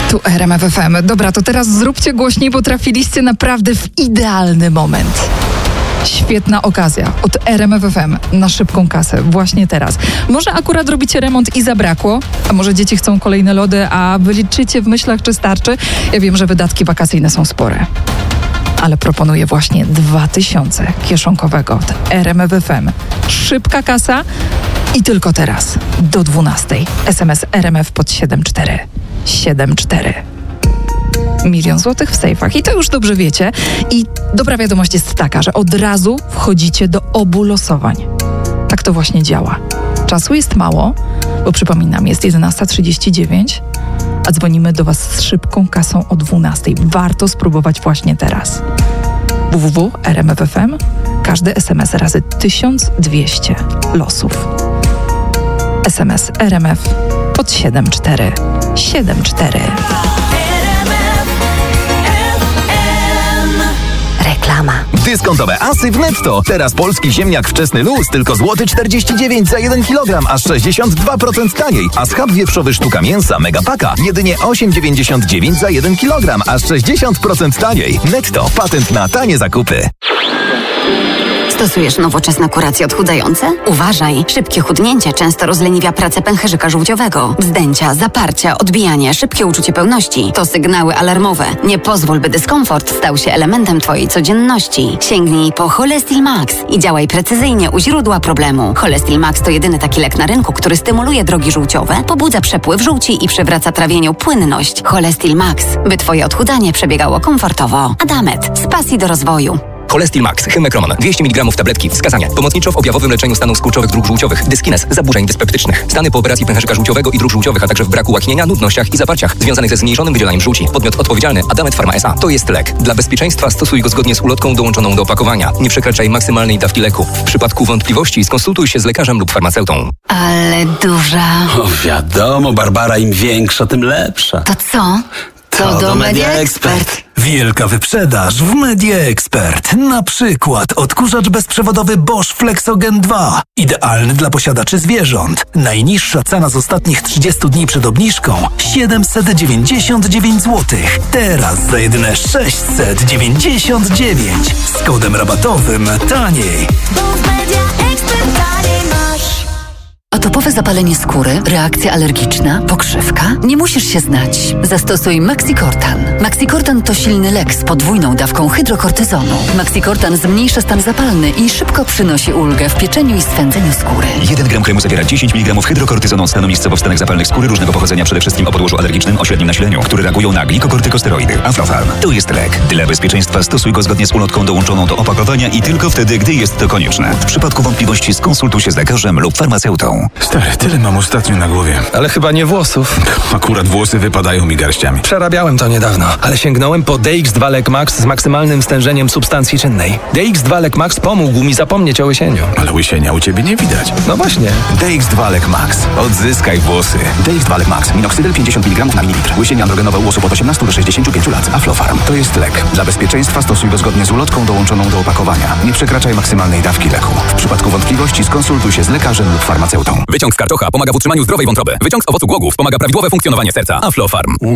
Tu RMF FM. Dobra, to teraz zróbcie głośniej, bo trafiliście naprawdę w idealny moment. Świetna okazja od RMF FM na szybką kasę właśnie teraz. Może akurat robicie remont i zabrakło, a może dzieci chcą kolejne lody, a wy liczycie w myślach, czy starczy. Ja wiem, że wydatki wakacyjne są spore, ale proponuję właśnie 2000 kieszonkowego od RMF FM. Szybka kasa i tylko teraz do 12. SMS RMF pod 7474. 1 000 000 złotych w sejfach i to już dobrze wiecie. I dobra wiadomość jest taka, że od razu wchodzicie do obu losowań. Tak to właśnie działa. Czasu jest mało, bo przypominam, jest 11:39, a dzwonimy do Was z szybką kasą o 12. Warto spróbować właśnie teraz. www.rmf.fm. Każdy SMS razy 1200 losów. SMS RMF pod 7474. Reklama. Dyskontowe asy w Netto. Teraz polski ziemniak wczesny luz tylko złoty 49 za 1 kg, aż 62% taniej. A schab wieprzowy sztuka mięsa Megapaka jedynie 8,99 za 1 kg, aż 60% taniej. Netto. Patent na tanie zakupy. Stosujesz nowoczesne kuracje odchudzające? Uważaj! Szybkie chudnięcie często rozleniwia pracę pęcherzyka żółciowego. Wzdęcia, zaparcia, odbijanie, szybkie uczucie pełności to sygnały alarmowe. Nie pozwól, by dyskomfort stał się elementem Twojej codzienności. Sięgnij po Cholestil Max i działaj precyzyjnie u źródła problemu. Cholestil Max to jedyny taki lek na rynku, który stymuluje drogi żółciowe, pobudza przepływ żółci i przywraca trawieniu płynność. Cholestil Max, by Twoje odchudzanie przebiegało komfortowo. Adamet, z pasji do rozwoju. Cholestil Max, Hymekroman, 200 mg tabletki, wskazania. Pomocniczo w objawowym leczeniu stanów skurczowych dróg żółciowych, dyskines, zaburzeń dyspeptycznych. Stany po operacji pęcherzyka żółciowego i dróg żółciowych, a także w braku łaknienia, nudnościach i zaparciach związanych ze zmniejszonym wydzielaniem żółci. Podmiot odpowiedzialny Adamet Pharma S.A. To jest lek. Dla bezpieczeństwa stosuj go zgodnie z ulotką dołączoną do opakowania. Nie przekraczaj maksymalnej dawki leku. W przypadku wątpliwości skonsultuj się z lekarzem lub farmaceutą. Ale duża. O, wiadomo, Barbara, im większa, tym lepsza. To co? To do Media Expert. Wielka wyprzedaż w Media Expert. Na przykład odkurzacz bezprzewodowy Bosch Flexogen 2. Idealny dla posiadaczy zwierząt. Najniższa cena z ostatnich 30 dni przed obniżką 799 zł. Teraz za jedyne 699. Z kodem rabatowym taniej. Atopowe zapalenie skóry, reakcja alergiczna, pokrzywka? Nie musisz się znać. Zastosuj Maxicortan. Maxicortan to silny lek z podwójną dawką hydrokortyzonu. Maxicortan zmniejsza stan zapalny i szybko przynosi ulgę w pieczeniu i swędzeniu skóry. 1 gram kremu zawiera 10 mg hydrokortyzonu od stanu miejscowo w stanach zapalnych skóry różnego pochodzenia, przede wszystkim o podłożu alergicznym o średnim nasileniu, które reagują na glikokortykosteroidy. Aflofarm. To jest lek. Dla bezpieczeństwa stosuj go zgodnie z ulotką dołączoną do opakowania i tylko wtedy, gdy jest to konieczne. W przypadku wątpliwości skonsultuj się z lekarzem lub farmaceutą. Stary, tyle mam ostatnio na głowie. Ale chyba nie włosów. Akurat włosy wypadają mi garściami. Przerabiałem to niedawno, ale sięgnąłem po DX2 Lek Max z maksymalnym stężeniem substancji czynnej. DX2 Lek Max pomógł mi zapomnieć o łysieniu. Ale łysienia u ciebie nie widać. No właśnie. DX2 Lek Max. Odzyskaj włosy. DX2 Lek Max. Minoxydil 50 mg na mililitr. Łysienie androgenowe u osób od 18 do 65 lat. Aflofarm. To jest lek. Dla bezpieczeństwa stosuj go zgodnie z ulotką dołączoną do opakowania. Nie przekraczaj maksymalnej dawki leku. W przypadku wątpliwości skonsultuj się z lekarzem lub farmaceutą. Wyciąg z karczocha pomaga w utrzymaniu zdrowej wątroby. Wyciąg z owocu głogów pomaga prawidłowe funkcjonowanie serca. Aflofarm.